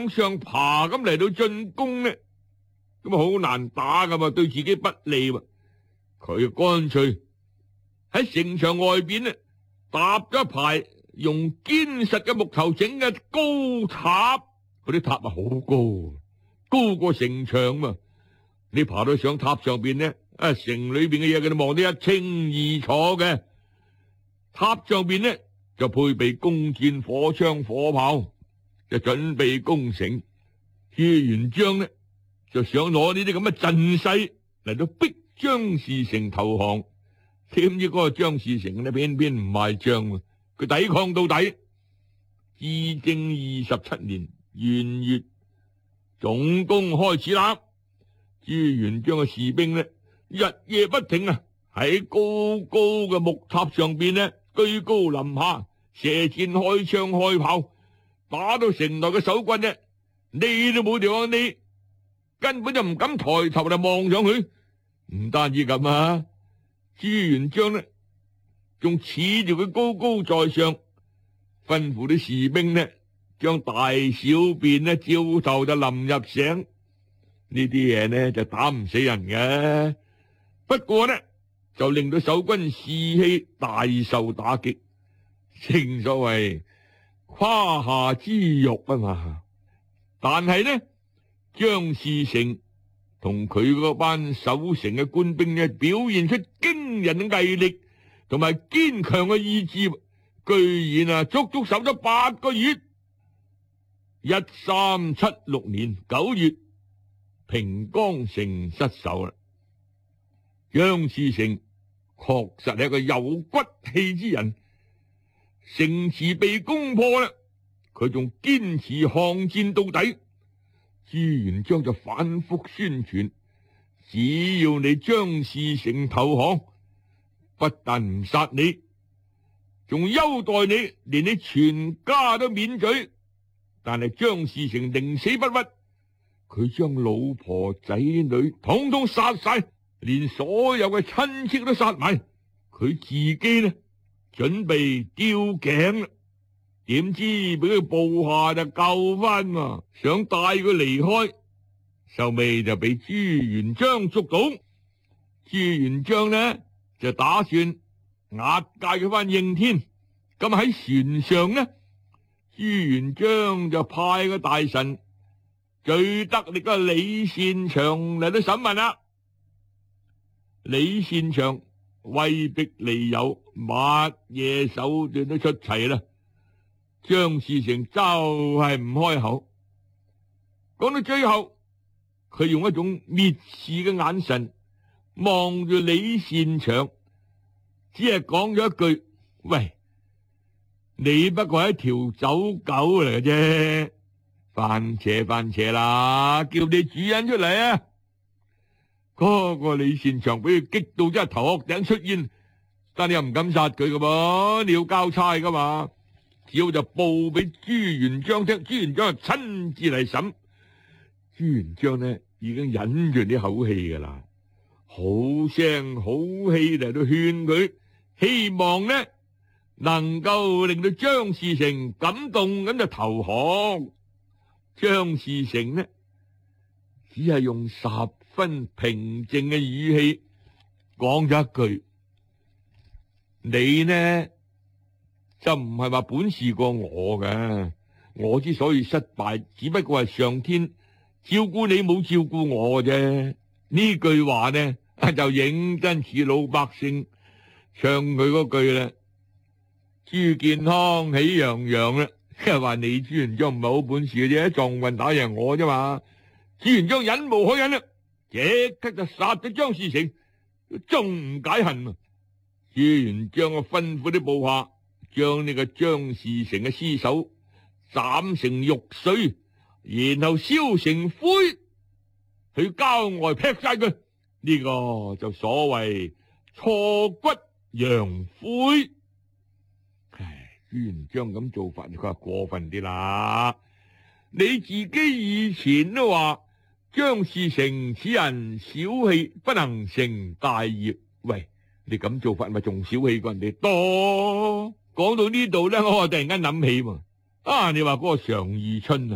向上爬咁嚟到進攻呢，咁啊好難打噶嘛，對自己不利喎。佢乾脆喺城牆外邊呢搭咗一排用堅實嘅木頭整嘅高塔，嗰啲塔啊好高，高過城牆嘛。你爬到上塔上邊呢，城裏邊嘅嘢佢哋望得一清二楚嘅。塔上邊呢就配備弓箭、火槍、火炮，就準備攻城。朱元璋呢就想攞呢啲咁嘅陣勢嚟到逼張士誠投降，點知嗰個張士誠呢偏偏唔賣賬，佢抵抗到底。至正27年元月，總攻開始啦。朱元璋嘅士兵呢日夜不停啊，喺高高嘅木塔上邊呢居高臨下，射箭、開槍、開炮，打到城內嘅守軍呢，你都冇地方匿，根本就唔敢抬頭嚟望上去。唔單止咁啊，朱元璋呢仲恃住佢高高在上，吩咐啲士兵呢將大小便呢照頭就淋入城。呢啲嘢呢就打唔死人嘅，不過呢就令到守軍士氣大受打擊。正所謂胯下之辱啊嘛。但係呢張士誠同佢嗰班守城嘅官兵呢表現出驚人嘅毅力同埋堅強嘅意志，居然足足守咗8個月。1376年9月，平江城失守啦。張士誠確實係一個有骨氣之人，城池被攻破啦，佢仲堅持抗戰到底。朱元璋就反覆宣傳，只要你張士誠投降，不但唔殺你，仲優待你，連你全家都免罪。但係張士誠寧死不屈，佢將老婆仔女統統殺晒，連所有嘅親戚都殺埋。佢自己呢準備吊頸啦，點知俾佢部下就救翻嘛，想帶佢離開，後尾就俾朱元璋捉到。朱元璋呢就打算押解佢翻應天。咁喺船上呢，朱元璋就派個大臣最得力嘅李善長嚟到審問啦。李善長威逼利誘，乜嘢手段都出齊啦。張士誠就係唔開口。講到最後，佢用一種蔑視嘅眼神望住李善長，只係講咗一句：喂，你不過係一條走狗嚟嘅啫，番茄啦，叫你主人出嚟啊！嗰個李善長俾佢激到真係頭殼頂出煙，但你又唔敢殺佢噶噃，你要交差噶嘛，只好就報俾朱元璋聽，朱元璋就親自嚟審。朱元璋呢已經忍住啲口氣噶啦，好聲好氣嚟到勸佢，希望呢能夠令到張士誠感動咁就投降。張士誠呢只係用十分平靜嘅語氣講咗一句：你呢就唔係話本事過我嘅，我之所以失敗，只不過係上天照顧你冇照顧我啫。呢句話呢就認真似老百姓唱佢嗰句啦：朱健康喜洋洋啦，即係話你朱元璋唔係好本事嘅啫，撞運打贏我啫嘛。朱元璋忍無可忍啦，即刻就殺咗張士誠，仲唔解恨啊？朱元璋啊吩咐啲部下將呢個張士誠嘅屍首斬成肉碎，然後燒成灰，去郊外劈晒佢。呢個就所謂挫骨揚灰。朱元璋咁做法，佢話過分啲啦。你自己以前都話張士誠此人小氣，不能成大業。喂，你咁做法咪仲小氣過人哋多？講到呢度咧，我突然間諗起，你話嗰個常遇春啊。